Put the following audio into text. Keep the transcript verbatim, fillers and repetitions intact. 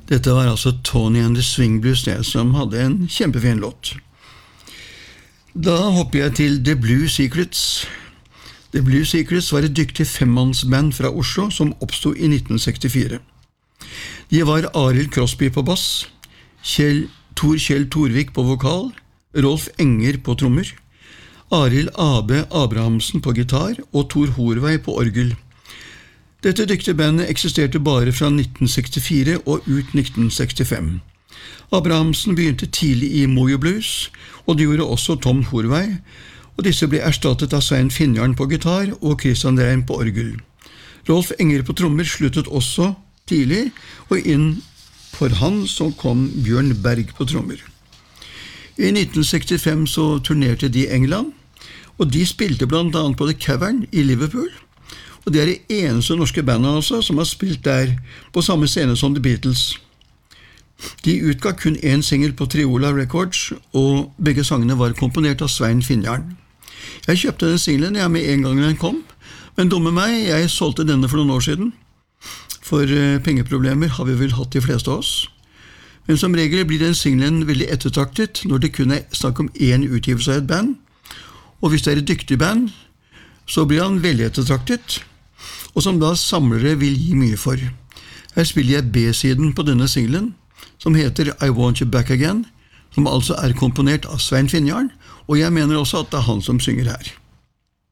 Dette var altså Tony and the Swing Blues, det som hadde en kjempefin låt. Da hopper jeg til The Blue Secrets. The Blue Secrets var et dyktig femmannsband fra Oslo som oppstod i nitten sekstifire. De var Arild Crosby på bass, Kjell, Tor Kjell Torvik på vokal, Rolf Enger på trommer, Arild A B Abrahamsen på gitar og Tor Horvei på orgel. Dette dyktige bandet eksisterte bare fra nitten sekstifire og ut nitten sekstifem. Abrahamsen begynte tidlig i Mojo Blues, og det gjorde også Tom Horvei, og disse ble erstattet av Svein Finnjarn på gitar og Christian Reim på orgel. Rolf Enger på trommer sluttet også tidlig, og inn for han så kom Bjørn Berg på trommer. I nitten sekstifem så turnerte de i England, og de spilte blant annet på The Cavern i Liverpool, og det er det eneste norske bandet altså som har spilt der på samme scene som The Beatles. De utga kun en single på Triola Records, og begge sangene var komponert av Svein Finnjarn. Jeg kjøpte den singlen jeg med en gang den kom, men dumme meg, jeg solgte denne for noen år siden. For uh, pengeproblemer har vi vel hatt de fleste av oss. Men som regel blir den singlen veldig ettertraktet når det kun er snakk om én utgivelse av et band, og hvis det er et dyktig band, så blir han veldig ettertraktet, og som da samlere vil gi mye for. Her spiller jeg B-siden på denne singlen, som heter I Want You Back Again, som altså er komponert av Svein Finnjarn, og jeg mener også at det er han som synger her.